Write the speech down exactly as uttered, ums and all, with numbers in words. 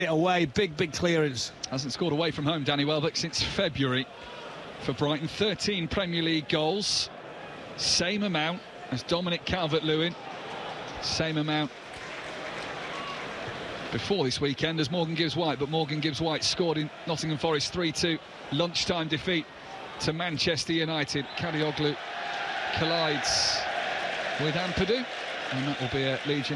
it away. Big, big clearance. Hasn't scored away from home, Danny Welbeck, since February for Brighton. thirteen Premier League goals, same amount as Dominic Calvert-Lewin, same amount before this weekend as Morgan Gibbs-White, but Morgan Gibbs-White scored in Nottingham Forest three two lunchtime defeat to Manchester United. Kadioglu collides with Ampadu, and that will be a Legion